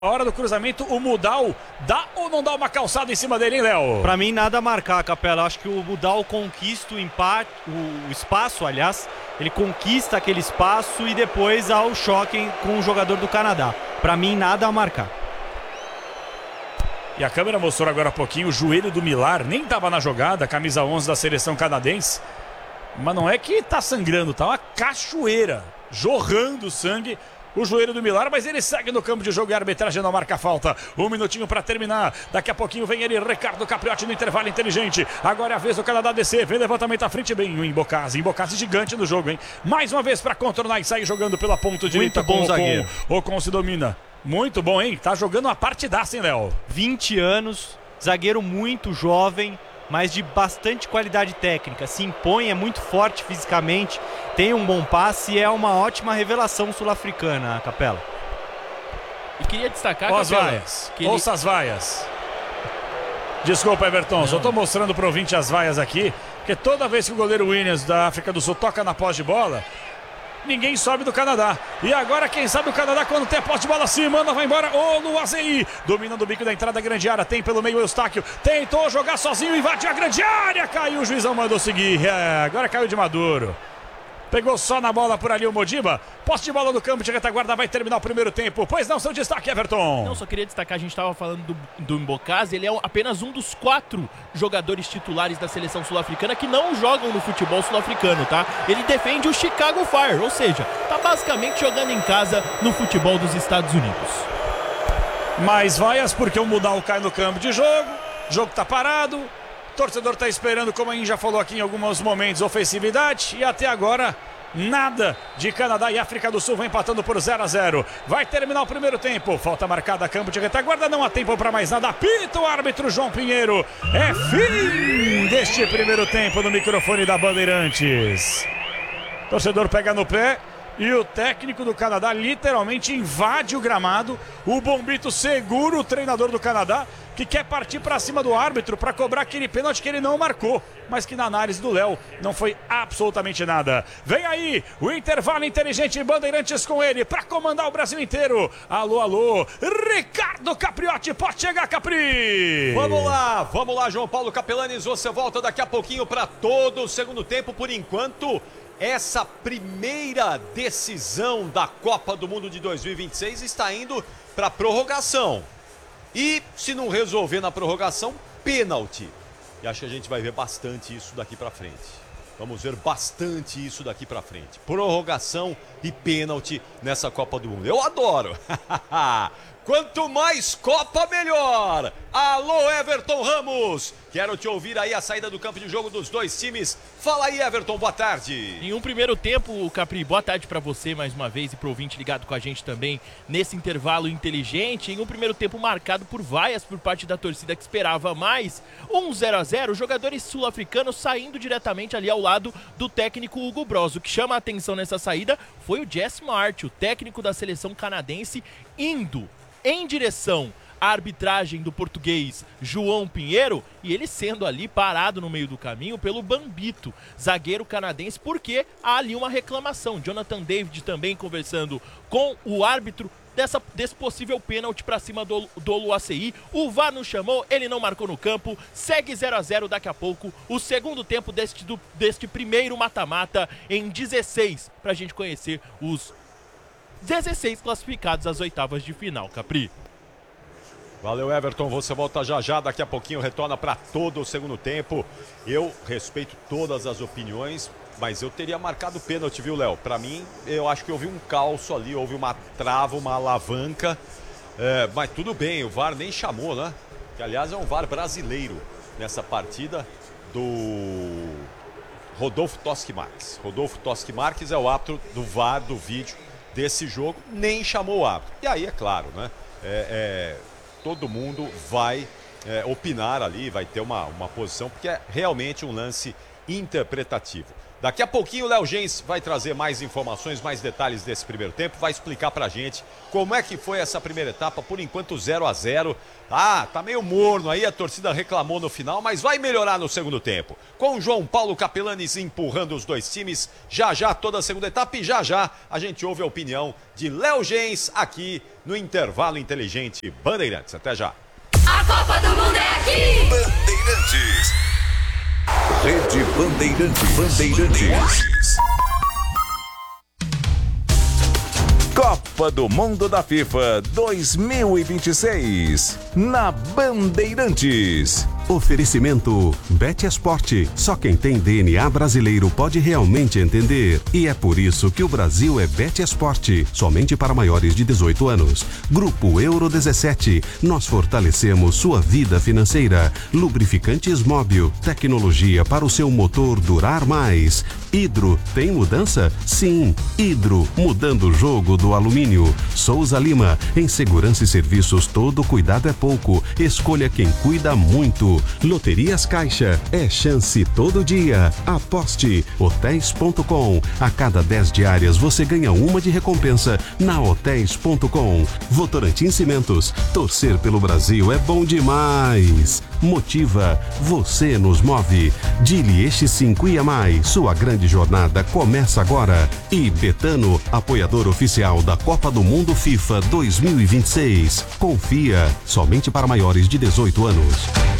Hora do cruzamento, o Mudal dá ou não dá uma calçada em cima dele, hein, Léo? Pra mim, nada a marcar, Capela. Acho que o Mudal conquista o empate, o espaço, aliás. Ele conquista aquele espaço e depois há o choque com o jogador do Canadá. Pra mim, nada a marcar. E a câmera mostrou agora há pouquinho o joelho do Millar. Nem tava na jogada, camisa 11 da seleção canadense. Mas não é que tá sangrando, tá uma cachoeira, jorrando sangue. O joelho do Millar, mas ele segue no campo de jogo e a arbitragem não marca falta. Um minutinho para terminar. Daqui a pouquinho vem ele, Ricardo Capriotti no intervalo inteligente. Agora é a vez do Canadá descer. Vem levantamento à frente, bem o Embocase. Embocase gigante no jogo, hein? Mais uma vez para contornar e sair jogando pela ponta direita. Muito bom zagueiro. Ocon se domina. Muito bom, hein? Tá jogando uma partidaça, hein, Léo? 20 anos, zagueiro muito jovem, mas de bastante qualidade técnica. Se impõe, é muito forte fisicamente, tem um bom passe e é uma ótima revelação sul-africana, Capela. E queria destacar... As vaias. Ouça as vaias. Desculpa, Everton, só tô mostrando pro ouvinte as vaias aqui, porque toda vez que o goleiro Williams da África do Sul toca na posse de bola, ninguém sobe do Canadá. E agora, quem sabe o Canadá, quando tem a posse de bola assim, manda, vai embora. O Luazei, dominando o bico da entrada da grande área. Tem pelo meio o Eustáquio. Tentou jogar sozinho, invadiu a grande área. Caiu, o juizão mandou seguir. Agora caiu de Maduro. Pegou só na bola por ali o Modiba. Posse de bola no campo de retaguarda, vai terminar o primeiro tempo. Pois não, seu destaque, Everton. Não, só queria destacar, a gente estava falando do Embocase, ele é apenas um dos 4 jogadores titulares da seleção sul-africana que não jogam no futebol sul-africano, tá? Ele defende o Chicago Fire, ou seja, tá basicamente jogando em casa no futebol dos Estados Unidos. Mais vaias porque o Mudal cai no campo de jogo, o jogo tá parado. O torcedor está esperando, como a gente já falou aqui em alguns momentos, ofensividade. E até agora, nada de Canadá e África do Sul. Vai empatando por 0-0. Vai terminar o primeiro tempo. Falta marcada, campo de retaguarda. Não há tempo para mais nada. Apita o árbitro João Pinheiro. É fim deste primeiro tempo no microfone da Bandeirantes. Torcedor pega no pé. E o técnico do Canadá literalmente invade o gramado. O Bombito segura o treinador do Canadá, que quer partir para cima do árbitro para cobrar aquele pênalti que ele não marcou, mas que na análise do Léo não foi absolutamente nada. Vem aí o intervalo inteligente em Bandeirantes com ele para comandar o Brasil inteiro. Alô, alô, Ricardo Capriotti, pode chegar, Capri! Vamos lá, João Paulo Capelanes, você volta daqui a pouquinho para todo o segundo tempo. Por enquanto, essa primeira decisão da Copa do Mundo de 2026 está indo para prorrogação. E se não resolver na prorrogação, pênalti. E acho que a gente vai ver bastante isso daqui para frente. Vamos ver bastante isso daqui para frente. Prorrogação e pênalti nessa Copa do Mundo. Eu adoro. Quanto mais Copa, melhor. Alô, Everton Ramos. Quero te ouvir aí a saída do campo de jogo dos dois times. Fala aí, Everton, boa tarde. Em um primeiro tempo, Capri, boa tarde para você mais uma vez e pro ouvinte ligado com a gente também nesse intervalo inteligente. Em um primeiro tempo marcado por vaias por parte da torcida que esperava mais. 0-0, jogadores sul-africanos saindo diretamente ali ao lado do técnico Hugo Broz. O que chama a atenção nessa saída foi o Jess Martin, o técnico da seleção canadense, indo em direção à arbitragem do português João Pinheiro e ele sendo ali parado no meio do caminho pelo Bambito, zagueiro canadense, porque há ali uma reclamação. Jonathan David também conversando com o árbitro desse possível pênalti para cima do Luazei. O VAR não chamou, ele não marcou no campo, segue 0-0 daqui a pouco, o segundo tempo deste primeiro mata-mata em 16, para a gente conhecer os 16 classificados às oitavas de final, Capri. Valeu, Everton, você volta já, daqui a pouquinho retorna para todo o segundo tempo. Eu respeito todas as opiniões, mas eu teria marcado pênalti, viu, Léo? Para mim, eu acho que houve um calço ali, houve uma trava, uma alavanca, mas tudo bem, o VAR nem chamou, né? Que, aliás, é um VAR brasileiro nessa partida do Rodolfo Toschi Marques. Rodolfo Toschi Marques é o árbitro do VAR do vídeo desse jogo, nem chamou o árbitro. E aí, é claro, né? Todo mundo vai opinar ali, vai ter uma posição, porque é realmente um lance interpretativo. Daqui a pouquinho o Léo Gens vai trazer mais informações, mais detalhes desse primeiro tempo, vai explicar pra gente como é que foi essa primeira etapa, por enquanto 0-0. Ah, tá meio morno aí, a torcida reclamou no final, mas vai melhorar no segundo tempo. Com o João Paulo Capelanes empurrando os dois times, já toda a segunda etapa e já a gente ouve a opinião de Léo Gens aqui no Intervalo Inteligente Bandeirantes. Até já. A Copa do Mundo é aqui! Bandeirantes. Rede Bandeirantes. Copa do Mundo da FIFA 2026 na Bandeirantes. Oferecimento Bet Esporte. Só quem tem DNA brasileiro pode realmente entender. E é por isso que o Brasil é Bet Esporte. Somente para maiores de 18 anos. Grupo Euro 17. Nós fortalecemos sua vida financeira. Lubrificantes Móbil. Tecnologia para o seu motor durar mais. Hidro. Tem mudança? Sim. Hidro. Mudando o jogo do alumínio. Souza Lima. Em segurança e serviços, todo cuidado é pouco. Escolha quem cuida muito. Loterias Caixa, é chance todo dia. Aposte. Hotéis.com. A cada 10 diárias você ganha uma de recompensa na Hotéis.com. Votorantim Cimentos. Torcer pelo Brasil é bom demais. Motiva. Você nos move. Dili X5 e mais. Sua grande jornada começa agora. E Betano, apoiador oficial da Copa do Mundo FIFA 2026. Confia. Somente para maiores de 18 anos.